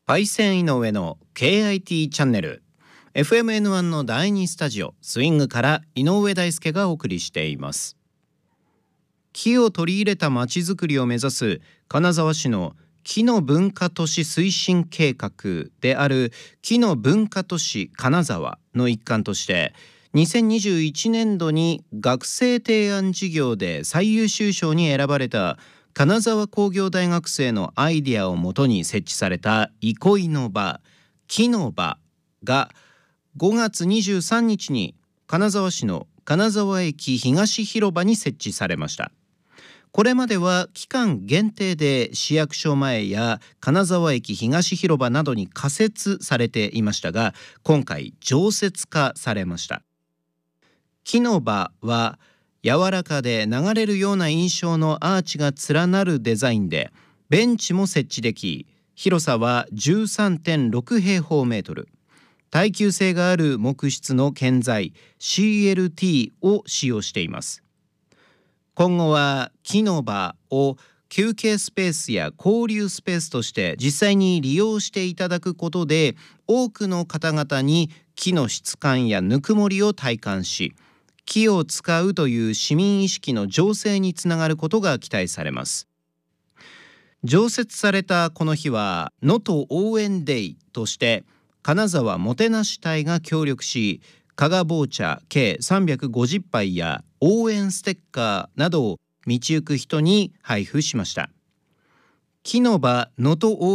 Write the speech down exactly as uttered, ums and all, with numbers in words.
パイセン井上の ケーアイティー チャンネル エフエムエヌワン のだいにスタジオスイングから井上大輔がお送りしています。木を取り入れたまちづくりを目指す金沢市の木の文化都市推進計画である木の文化都市金沢の一環としてにせんにじゅういちねんどに学生提案事業で最優秀賞に選ばれた金沢工業大学生のアイデアをもとに設置された憩いの場、木の場がごがつにじゅうさんにちに金沢市の金沢駅東広場に設置されました。これまでは期間限定で市役所前や金沢駅東広場などに仮設されていましたが、今回常設化されました。木の場は柔らかで流れるような印象のアーチが連なるデザインで、ベンチも設置でき、広さは じゅうさんてんろくへいほうメートル、耐久性がある木質の建材 シーエルティー を使用しています。今後は木の場を休憩スペースや交流スペースとして実際に利用していただくことで、多くの方々に木の質感やぬくもりを体感し、木を使うという市民意識の醸成につながることが期待されます。常設されたこの日は能登応援デイとして金沢もてなし隊が協力し、加賀棒茶計さんびゃくごじゅっぱいや応援ステッカーなどを道行く人に配布しました。木の場能登応援